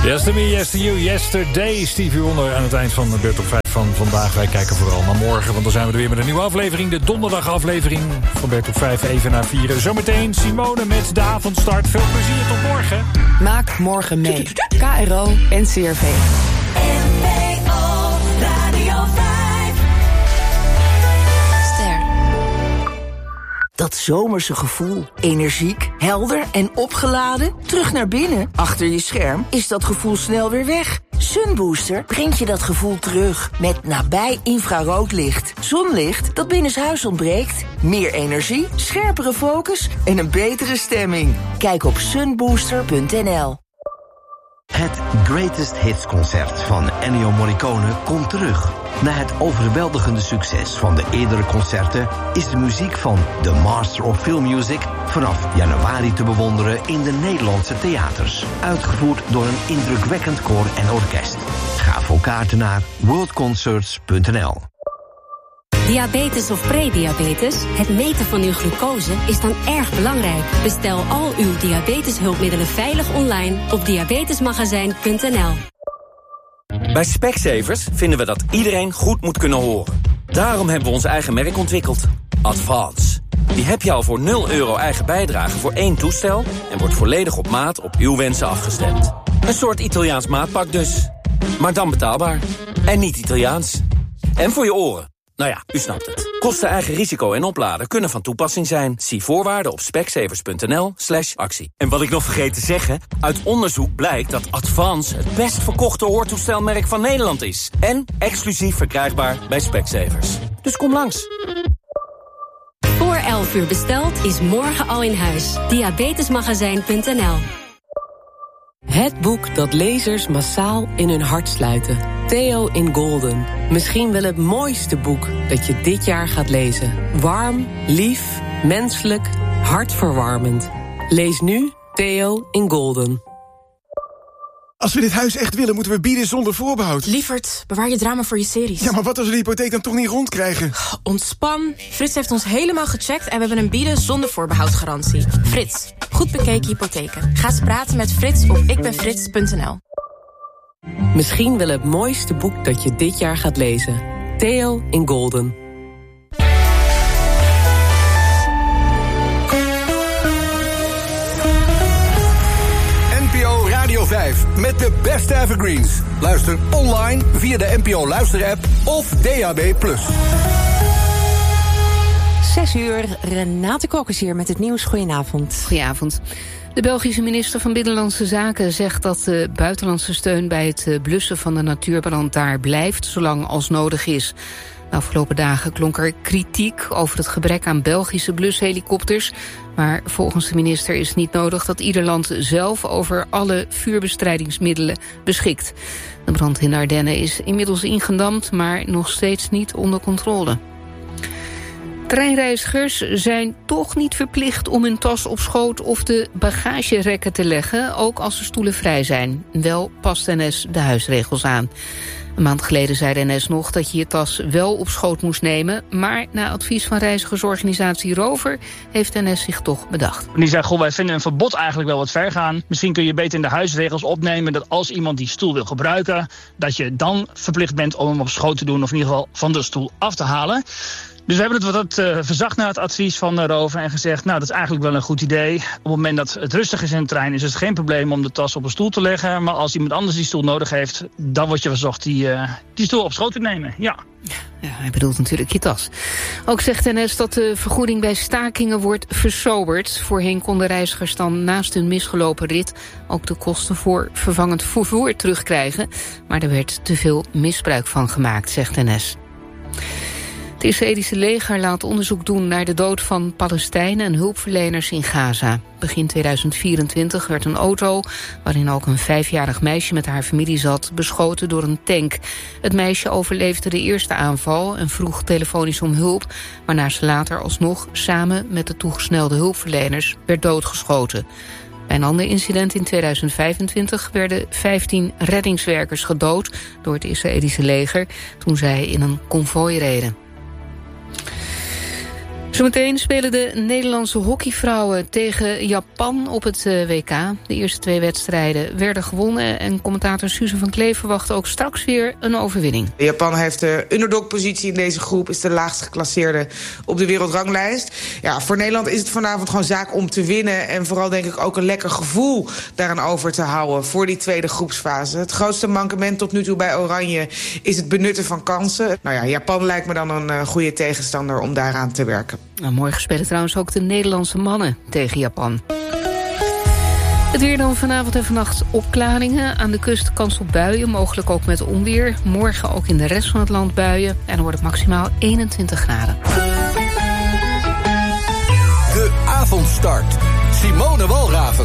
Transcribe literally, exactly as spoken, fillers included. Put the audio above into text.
Yes to me, yes to you, yesterday. Stevie Wonder aan het eind van de Beurt op vijf van vandaag. Wij kijken vooral naar morgen, want dan zijn we er weer met een nieuwe aflevering. De donderdagaflevering van Beurt op vijf, even na vieren. Zometeen Simone met de avondstart. Veel plezier, tot morgen. Maak morgen mee. K R O en C R V. N P O Radio vijf. Ster. Dat zomerse gevoel. Energiek, helder en opgeladen. Terug naar binnen. Achter je scherm is dat gevoel snel weer weg. Sunbooster brengt je dat gevoel terug. Met nabij infraroodlicht. Zonlicht dat binnenshuis ontbreekt. Meer energie, scherpere focus en een betere stemming. Kijk op sunbooster punt n l. Het Greatest Hits concert van Ennio Morricone komt terug. Na het overweldigende succes van de eerdere concerten is de muziek van The Master of Film Music vanaf januari te bewonderen in de Nederlandse theaters. Uitgevoerd door een indrukwekkend koor en orkest. Ga voor kaarten naar world concerts punt n l. Diabetes of prediabetes, het meten van uw glucose is dan erg belangrijk. Bestel al uw diabeteshulpmiddelen veilig online op diabetesmagazijn punt n l. Bij Specsavers vinden we dat iedereen goed moet kunnen horen. Daarom hebben we ons eigen merk ontwikkeld. Advance. Die heb je al voor nul euro eigen bijdrage voor één toestel en wordt volledig op maat op uw wensen afgestemd. Een soort Italiaans maatpak dus. Maar dan betaalbaar. En niet Italiaans. En voor je oren. Nou ja, u snapt het. Kosten, eigen risico en opladen kunnen van toepassing zijn. Zie voorwaarden op specsavers punt n l slash actie. En wat ik nog vergeet te zeggen, uit onderzoek blijkt dat Advance het best verkochte hoortoestelmerk van Nederland is. En exclusief verkrijgbaar bij Specsavers. Dus kom langs. Voor elf uur besteld is morgen al in huis. diabetesmagazijn punt n l. Het boek dat lezers massaal in hun hart sluiten. Theo in Golden. Misschien wel het mooiste boek dat je dit jaar gaat lezen. Warm, lief, menselijk, hartverwarmend. Lees nu Theo in Golden. Als we dit huis echt willen, moeten we bieden zonder voorbehoud. Lievert, bewaar je drama voor je series. Ja, maar wat als we de hypotheek dan toch niet rondkrijgen? Ontspan. Frits heeft ons helemaal gecheckt en we hebben een bieden zonder voorbehoud garantie. Frits, goed bekeken hypotheken. Ga eens praten met Frits op ikbenfrits punt n l. Misschien wel het mooiste boek dat je dit jaar gaat lezen. Theo in Golden. N P O Radio vijf met de beste evergreens. Luister online via de N P O Luister-app of D A B plus. Zes uur, Renate Kok is hier met het nieuws. Goedenavond. Goedenavond. De Belgische minister van Binnenlandse Zaken zegt dat de buitenlandse steun bij het blussen van de natuurbrand daar blijft, zolang als nodig is. De afgelopen dagen klonk er kritiek over het gebrek aan Belgische blushelikopters. Maar volgens de minister is het niet nodig dat ieder land zelf over alle vuurbestrijdingsmiddelen beschikt. De brand in de Ardennen is inmiddels ingedamd, maar nog steeds niet onder controle. Treinreizigers zijn toch niet verplicht om hun tas op schoot of de bagagerekken te leggen, ook als de stoelen vrij zijn. Wel past N S de huisregels aan. Een maand geleden zei de N S nog dat je je tas wel op schoot moest nemen, maar na advies van reizigersorganisatie Rover heeft de N S zich toch bedacht. Die zei, goh, wij vinden een verbod eigenlijk wel wat ver gaan. Misschien kun je beter in de huisregels opnemen dat als iemand die stoel wil gebruiken, dat je dan verplicht bent om hem op schoot te doen of in ieder geval van de stoel af te halen. Dus we hebben het wat uh, verzacht naar het advies van uh, Rover en gezegd, nou, dat is eigenlijk wel een goed idee. Op het moment dat het rustig is in de trein is het geen probleem om de tas op een stoel te leggen. Maar als iemand anders die stoel nodig heeft, dan wordt je verzocht die, uh, die stoel op schoot te nemen, ja. Ja, hij bedoelt natuurlijk je tas. Ook zegt N S dat de vergoeding bij stakingen wordt versoberd. Voorheen konden reizigers dan naast hun misgelopen rit ook de kosten voor vervangend vervoer terugkrijgen. Maar er werd te veel misbruik van gemaakt, zegt N S. Het Israëlische leger laat onderzoek doen naar de dood van Palestijnen en hulpverleners in Gaza. Begin tweeduizend vierentwintig werd een auto, waarin ook een vijfjarig meisje met haar familie zat, beschoten door een tank. Het meisje overleefde de eerste aanval en vroeg telefonisch om hulp, waarna ze later alsnog samen met de toegesnelde hulpverleners werd doodgeschoten. Bij een ander incident in tweeduizend vijfentwintig werden vijftien reddingswerkers gedood door het Israëlische leger toen zij in een konvooi reden. Zometeen spelen de Nederlandse hockeyvrouwen tegen Japan op het W K. De eerste twee wedstrijden werden gewonnen en commentator Suze van Kleef verwacht ook straks weer een overwinning. Japan heeft de underdog-positie in deze groep, is de laagst geclasseerde op de wereldranglijst. Ja, voor Nederland is het vanavond gewoon zaak om te winnen en vooral denk ik ook een lekker gevoel daaraan over te houden voor die tweede groepsfase. Het grootste mankement tot nu toe bij Oranje is het benutten van kansen. Nou ja, Japan lijkt me dan een uh, goede tegenstander om daaraan te werken. Nou, morgen spelen trouwens ook de Nederlandse mannen tegen Japan. Het weer dan vanavond en vannacht opklaringen. Aan de kust kans op buien, mogelijk ook met onweer. Morgen ook in de rest van het land buien. En dan wordt het maximaal eenentwintig graden. De avondstart. Simone Walraven.